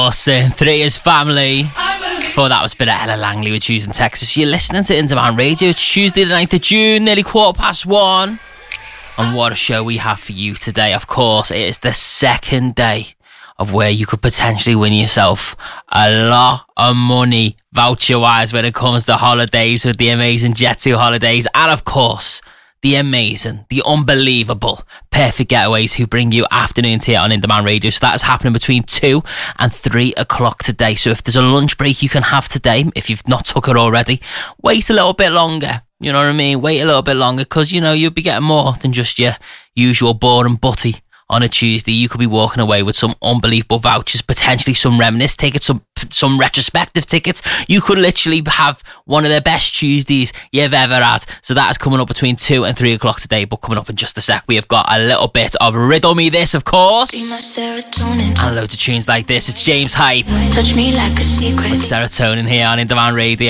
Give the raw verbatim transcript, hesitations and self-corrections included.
Awesome. Three is family. Before that was a bit of Ella Langley with Choosing Texas. You're listening to In Demand Radio. It's Tuesday the ninth of June, nearly quarter past one. And what a show we have for you today. Of course, it is the second day of where you could potentially win yourself a lot of money voucher-wise when it comes to holidays with the amazing Jet two holidays. And of course, the amazing, the unbelievable Perfect Getaways who bring you afternoons here on In Demand Radio. So that is happening between two and three o'clock today. So if there's a lunch break you can have today, if you've not took it already, wait a little bit longer. You know what I mean? Wait a little bit longer because, you know, you'll be getting more than just your usual boring butty on a Tuesday. You could be walking away with some unbelievable vouchers, potentially some reminisce tickets, some some retrospective tickets. You could literally have one of the best Tuesdays you've ever had. So that is coming up between two and three o'clock today. But coming up in just a sec, we have got a little bit of Riddle Me This, of course, and loads of tunes like this. It's James Hype. Touch me like a secret. With Serotonin here on In Demand Radio.